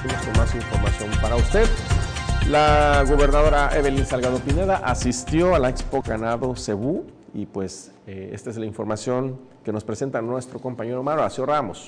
Seguimos con más información para usted. La gobernadora Evelyn Salgado Pineda asistió a la Expo Ganado Cebú y pues esta es la información que nos presenta nuestro compañero Horacio Ramos.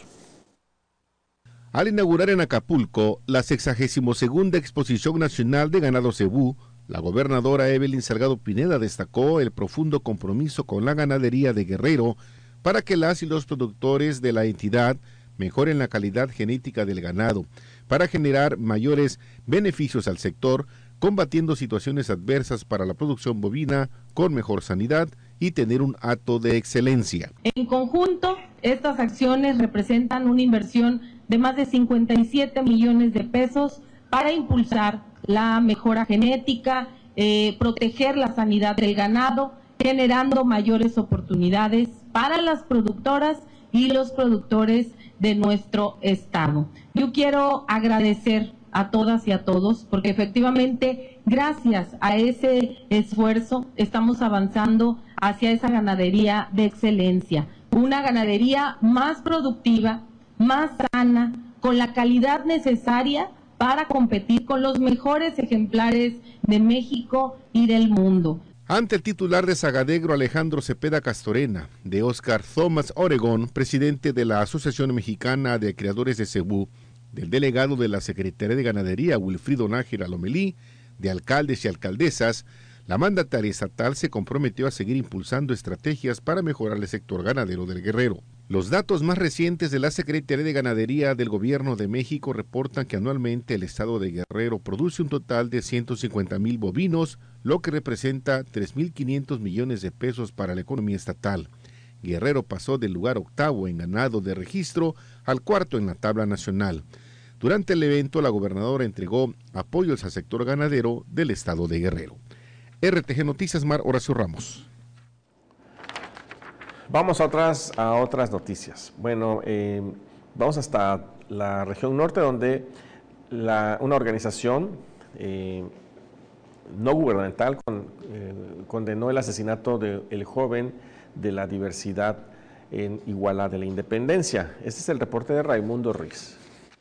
Al inaugurar en Acapulco la 62ª Exposición Nacional de Ganado Cebú, la gobernadora Evelyn Salgado Pineda destacó el profundo compromiso con la ganadería de Guerrero para que las y los productores de la entidad mejoren la calidad genética del ganado, para generar mayores beneficios al sector, combatiendo situaciones adversas para la producción bovina con mejor sanidad y tener un hato de excelencia. En conjunto, estas acciones representan una inversión de más de 57 millones de pesos para impulsar la mejora genética, proteger la sanidad del ganado, generando mayores oportunidades para las productoras y los productores de nuestro estado. Yo quiero agradecer a todas y a todos, porque efectivamente, gracias a ese esfuerzo, estamos avanzando hacia esa ganadería de excelencia, una ganadería más productiva, más sana, con la calidad necesaria para competir con los mejores ejemplares de México y del mundo. Ante el titular de Sagadegro, Alejandro Cepeda Castorena, de Oscar Thomas Oregón, presidente de la Asociación Mexicana de Criadores de Cebú, del delegado de la Secretaría de Ganadería, Wilfrido Nájera Lomelí, de alcaldes y alcaldesas, la mandataria estatal se comprometió a seguir impulsando estrategias para mejorar el sector ganadero del Guerrero. Los datos más recientes de la Secretaría de Ganadería del Gobierno de México reportan que anualmente el estado de Guerrero produce un total de 150,000 bovinos, lo que representa 3,500 millones de pesos para la economía estatal. Guerrero pasó del lugar octavo en ganado de registro al cuarto en la tabla nacional. Durante el evento, la gobernadora entregó apoyos al sector ganadero del estado de Guerrero. RTG Noticias, Horacio Ramos. Vamos a otras noticias. Bueno, vamos hasta la región norte, donde una organización no gubernamental condenó el asesinato del joven de la diversidad en Iguala de la Independencia. Este es el reporte de Raimundo Ruiz.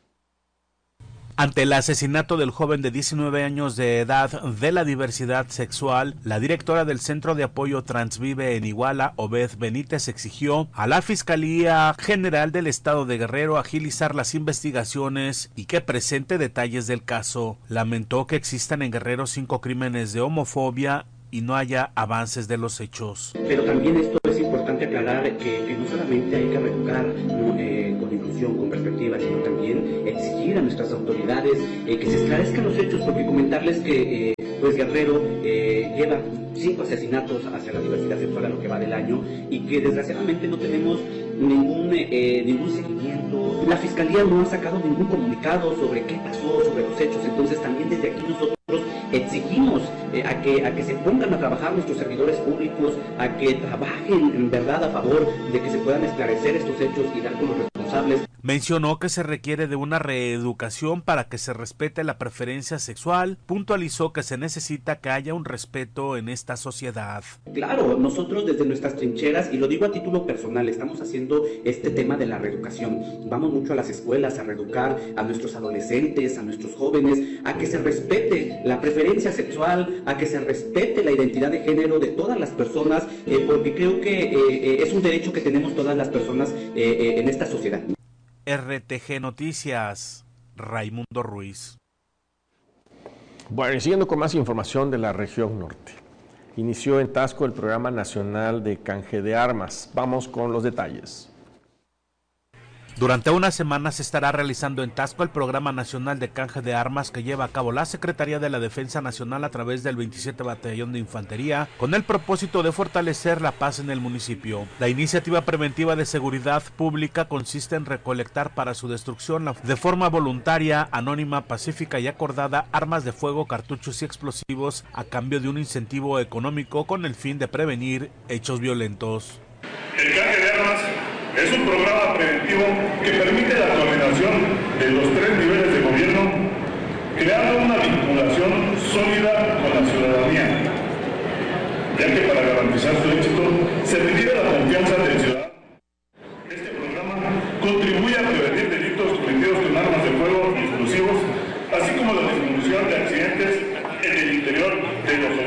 Ante el asesinato del joven de 19 años de edad de la diversidad sexual, la directora del Centro de Apoyo Transvive en Iguala, Obed Benítez, exigió a la Fiscalía General del Estado de Guerrero agilizar las investigaciones y que presente detalles del caso. Lamentó que existan en Guerrero 5 crímenes de homofobia y no haya avances de los hechos. Pero también esto es importante aclarar que no solamente hay que reeducar con inclusión, con perspectiva, sino también exigir a nuestras autoridades que se esclarezcan los hechos, porque comentarles que pues Guerrero lleva 5 asesinatos hacia la diversidad sexual a lo que va del año y que desgraciadamente no tenemos ningún seguimiento. La Fiscalía no ha sacado ningún comunicado sobre qué pasó, sobre los hechos. Entonces también desde aquí nosotros exigimos a que se pongan a trabajar nuestros servidores públicos, a que trabajen en verdad a favor de que se puedan esclarecer estos hechos y dar con los responsables. Mencionó que se requiere de una reeducación para que se respete la preferencia sexual. Puntualizó que se necesita que haya un respeto en esta sociedad. Claro, nosotros desde nuestras trincheras, y lo digo a título personal, estamos haciendo este tema de la reeducación. Vamos mucho a las escuelas a reeducar a nuestros adolescentes, a nuestros jóvenes, a que se respete la preferencia sexual, a que se respete la identidad de género de todas las personas, porque creo que es un derecho que tenemos todas las personas en esta sociedad. RTG Noticias, Raimundo Ruiz. Bueno, y siguiendo con más información de la región norte. Inició en Taxco el Programa Nacional de Canje de Armas. Vamos con los detalles. Durante una semana se estará realizando en Taxco el Programa Nacional de Canje de Armas que lleva a cabo la Secretaría de la Defensa Nacional a través del 27 Batallón de Infantería, con el propósito de fortalecer la paz en el municipio. La iniciativa preventiva de seguridad pública consiste en recolectar para su destrucción de forma voluntaria, anónima, pacífica y acordada armas de fuego, cartuchos y explosivos a cambio de un incentivo económico con el fin de prevenir hechos violentos. El canje de armas es un programa preventivo que permite la coordinación de los 3 niveles de gobierno, creando una vinculación sólida con la ciudadanía, ya que para garantizar su éxito se requiere la confianza del ciudadano. Este programa contribuye a prevenir delitos cometidos con armas de fuego y explosivos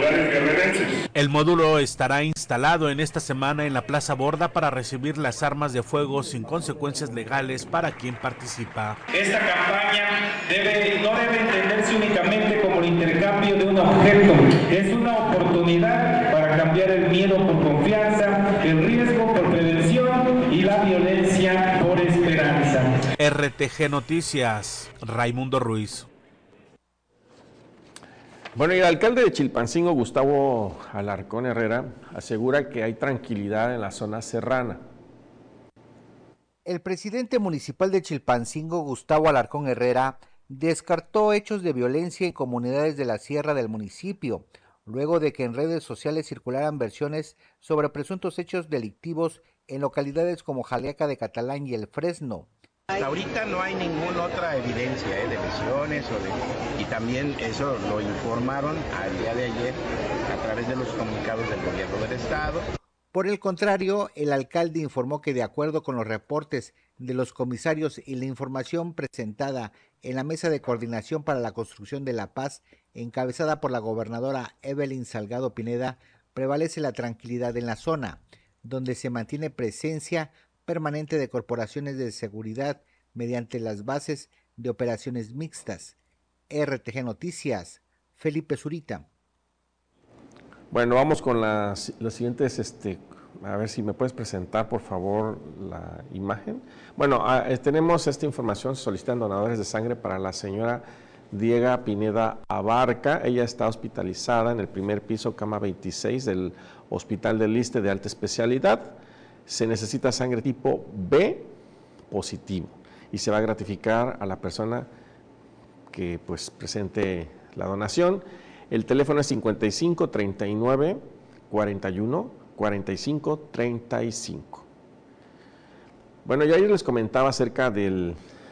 militares guerrerenses. El módulo estará instalado en esta semana en la Plaza Borda para recibir las armas de fuego sin consecuencias legales para quien participa. Esta campaña no debe entenderse únicamente como el intercambio de un objeto, es una oportunidad para cambiar el miedo por confianza, el riesgo por prevención y la violencia por esperanza. RTG Noticias, Raimundo Ruiz. Bueno, y el alcalde de Chilpancingo, Gustavo Alarcón Herrera, asegura que hay tranquilidad en la zona serrana. El presidente municipal de Chilpancingo, Gustavo Alarcón Herrera, descartó hechos de violencia en comunidades de la sierra del municipio, luego de que en redes sociales circularan versiones sobre presuntos hechos delictivos en localidades como Jaliaca de Catalán y El Fresno. Hasta ahorita no hay ninguna otra evidencia de lesiones y también eso lo informaron al día de ayer a través de los comunicados del gobierno del estado. Por el contrario, el alcalde informó que de acuerdo con los reportes de los comisarios y la información presentada en la Mesa de Coordinación para la Construcción de la Paz, encabezada por la gobernadora Evelyn Salgado Pineda, prevalece la tranquilidad en la zona, donde se mantiene presencia permanente de corporaciones de seguridad mediante las bases de operaciones mixtas. RTG Noticias, Felipe Zurita. Bueno, vamos con las siguientes, a ver si me puedes presentar, por favor, la imagen. Bueno, tenemos esta información, solicitan donadores de sangre para la señora Diega Pineda Abarca. Ella está hospitalizada en el primer piso, cama 26 del Hospital del Iste de Alta Especialidad. Se necesita sangre tipo B positivo y se va a gratificar a la persona que pues presente la donación. El teléfono es 55 39 41 45 35. Bueno, yo ayer les comentaba acerca del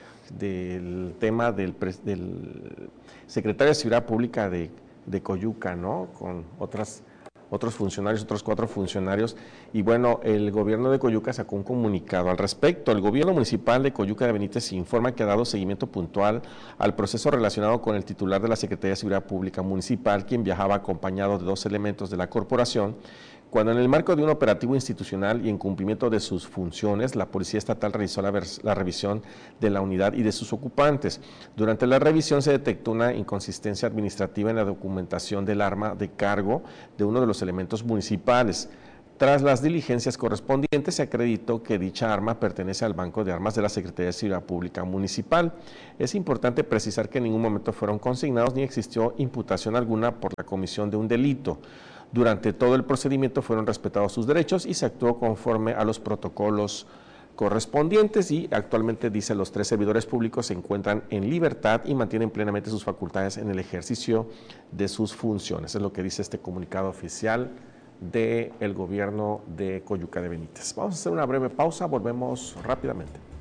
tema del secretario de Seguridad Pública de Coyuca, ¿no? Con otros funcionarios, otros 4 funcionarios, y bueno, el gobierno de Coyuca sacó un comunicado al respecto. El gobierno municipal de Coyuca de Benítez informa que ha dado seguimiento puntual al proceso relacionado con el titular de la Secretaría de Seguridad Pública Municipal, quien viajaba acompañado de 2 elementos de la corporación, cuando en el marco de un operativo institucional y en cumplimiento de sus funciones, la Policía Estatal realizó la revisión de la unidad y de sus ocupantes. Durante la revisión se detectó una inconsistencia administrativa en la documentación del arma de cargo de uno de los elementos municipales. Tras las diligencias correspondientes, se acreditó que dicha arma pertenece al Banco de Armas de la Secretaría de Seguridad Pública Municipal. Es importante precisar que en ningún momento fueron consignados ni existió imputación alguna por la comisión de un delito. Durante todo el procedimiento fueron respetados sus derechos y se actuó conforme a los protocolos correspondientes y actualmente, dice, los 3 servidores públicos se encuentran en libertad y mantienen plenamente sus facultades en el ejercicio de sus funciones. Es lo que dice este comunicado oficial del gobierno de Coyuca de Benítez. Vamos a hacer una breve pausa, volvemos rápidamente.